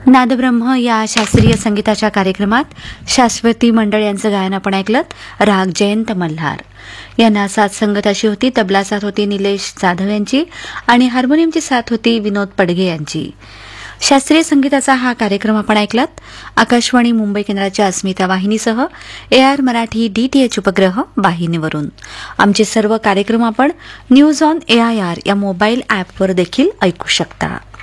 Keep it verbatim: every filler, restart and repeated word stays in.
नादब्रह्म या शास्त्रीय संगीताच्या कार्यक्रमात शाश्वती मंडळ यांचं गायन आपण ऐकलं. राग जयंत मल्हार यांना साथ संगत अशी होती. तबला साथ होती निलेश जाधव यांची आणि हार्मोनियमची साथ होती विनोद पडगे यांची. शास्त्रीय संगीताचा हा कार्यक्रम आपण ऐकलात आकाशवाणी मुंबई केंद्राच्या अस्मिता वाहिनीसह एआर मराठी डीटीएच उपग्रह वाहिनीवरून. आमचे सर्व कार्यक्रम आपण न्यूज ऑन एआयआर या मोबाईल ॲपवर देखील ऐकू शकता.